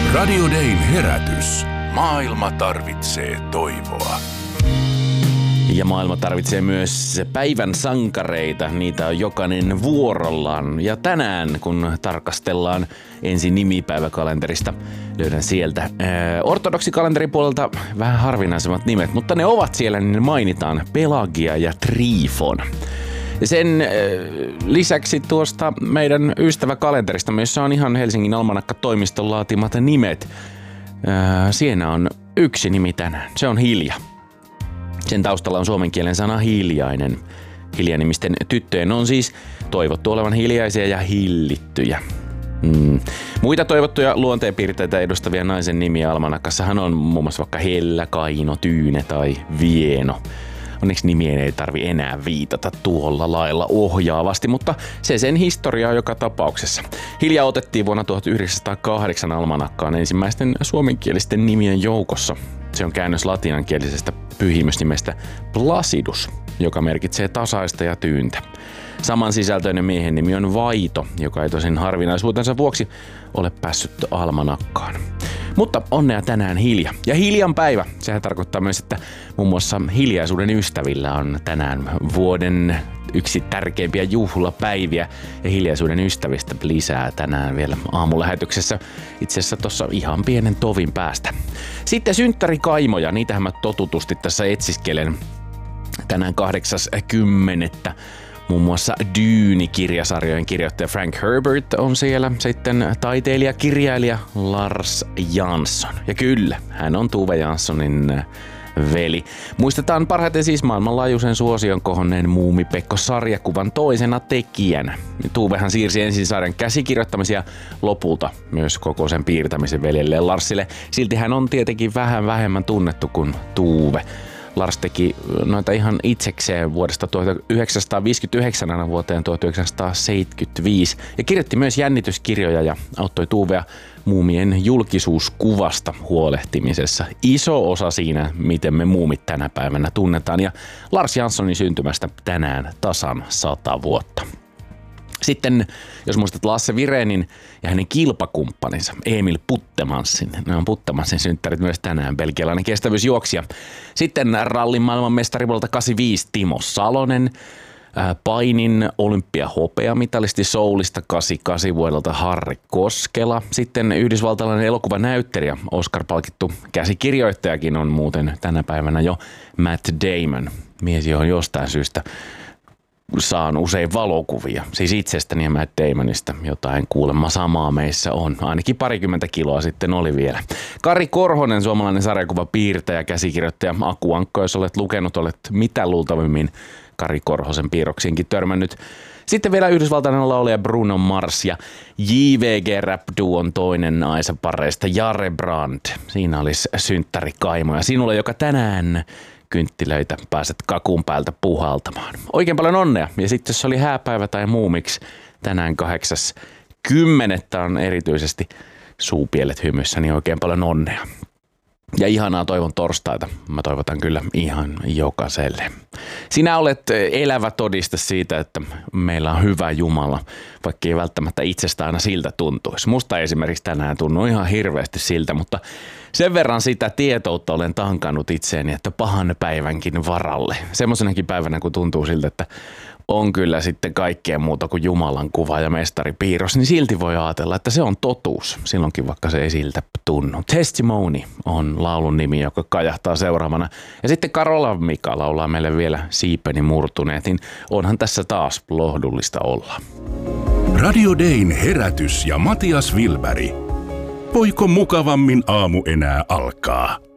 Radio Dayn herätys. Maailma tarvitsee toivoa. Ja maailma tarvitsee myös päivän sankareita. Niitä on jokainen vuorollaan. Ja tänään, kun tarkastellaan ensin nimipäiväkalenterista, löydän sieltä ortodoksikalenterin puolelta vähän harvinaisemmat nimet. Mutta ne ovat siellä, niin ne mainitaan Pelagia ja Trifon. Sen lisäksi tuosta meidän ystäväkalenterista, jossa on ihan Helsingin Almanakka-toimiston laatimat nimet. Siinä on yksi nimi tänään. Se on Hilja. Sen taustalla on suomen kielen sana hiljainen. Hiljanimisten tyttöjen on siis toivottu olevan hiljaisia ja hillittyjä. Muita toivottuja luonteenpiirteitä edustavia naisen nimiä almanakassahan on muun muassa vaikka Hella, Kaino, Tyyne tai Vieno. Onneksi nimien ei tarvi enää viitata tuolla lailla ohjaavasti, mutta se sen historiaa joka tapauksessa. Hilja otettiin vuonna 1908 almanakkaan ensimmäisten suomenkielisten nimien joukossa. Se on käännös latinankielisestä pyhimysnimestä Placidus, joka merkitsee tasaista ja tyyntä. Samansisältöinen miehen nimi on Vaito, joka ei tosin harvinaisuutensa vuoksi ole päässyt almanakkaan. Mutta onnea tänään Hilja. Ja Hiljan päivä, sehän tarkoittaa myös, että muun muassa hiljaisuuden ystävillä on tänään vuoden yksi tärkeimpiä juhlapäiviä. Ja hiljaisuuden ystävistä lisää tänään vielä aamulähetyksessä. Itse asiassa tuossa ihan pienen tovin päästä. Sitten synttärikaimoja, niitähän mä totutusti tässä etsiskelen. Tänään 8.10. Muun muassa Dune-kirjasarjojen kirjoittaja Frank Herbert on siellä. Sitten taiteilija-kirjailija Lars Jansson. Ja kyllä, hän on Tove Janssonin veli. Muistetaan parhaiten siis maailmanlaajuisen suosion kohonneen Muumipekko-sarjakuvan toisena tekijänä. Tuvehan siirsi ensin sarjan käsikirjoittamisen ja lopulta myös koko sen piirtämisen veljelleen Larsille. Silti hän on tietenkin vähän vähemmän tunnettu kuin Tuve. Lars teki noita ihan itsekseen vuodesta 1959 aina vuoteen 1975 ja kirjoitti myös jännityskirjoja ja auttoi Tuvea muumien julkisuuskuvasta huolehtimisessa. Iso osa siinä, miten me muumit tänä päivänä tunnetaan, ja Lars Janssonin syntymästä tänään tasan 100 vuotta. Sitten, jos muistat Lasse Virenin ja hänen kilpakumppaninsa Emil Puttemansin. Ne on Puttemansin synttärit myös tänään, belgialainen kestävyysjuoksija. Sitten rallin maailmanmestari vuodelta 85 Timo Salonen. Painin olympiahopeamitalisti Soulista 88 vuodelta Harri Koskela. Sitten yhdysvaltalainen elokuvanäyttelijä, Oscar-palkittu käsikirjoittajakin on muuten tänä päivänä jo Matt Damon. Mies, johon jostain syystä saan usein valokuvia, siis itsestäni ja Matt Damonista. Jotain kuulemma samaa meissä on. Ainakin 20 kiloa sitten oli vielä. Kari Korhonen, suomalainen sarjakuvapiirtäjä, käsikirjoittaja, Aku-Ankko, jos olet lukenut, olet mitä luultavimmin Kari Korhosen piirroksiinkin törmännyt. Sitten vielä yhdysvaltainen laulaja Bruno Mars ja JVG Rap-duon toinen naisenpareista Jare Brand. Siinä olisi synttärikaimoja sinulle, joka tänään kynttilöitä pääset kakun päältä puhaltamaan. Oikein paljon onnea. Ja sitten jos oli hääpäivä tai muumiksi, tänään 8.10. on erityisesti suupielet hymyssä, niin oikein paljon onnea. Ja ihanaa toivon torstaita. Mä toivotan kyllä ihan jokaiselle. Sinä olet elävä todiste siitä, että meillä on hyvä Jumala, vaikka ei välttämättä itsestä aina siltä tuntuisi. Musta esimerkiksi tänään tunnu ihan hirveästi siltä, mutta sen verran sitä tietoutta olen tankannut itseeni, että pahan päivänkin varalle. Semmoisenakin päivänä, kun tuntuu siltä, että on kyllä sitten kaikkea muuta kuin Jumalan kuva ja mestaripiirros, niin silti voi ajatella, että se on totuus, silloinkin vaikka se ei siltä tunnu. Testimony on laulun nimi, joka kajahtaa seuraavana. Ja sitten Karola Mika laulaa meille vielä Siipeni murtuneet, niin onhan tässä taas lohdullista olla. Radio Dayn herätys ja Matias Wilberg. Voiko mukavammin aamu enää alkaa?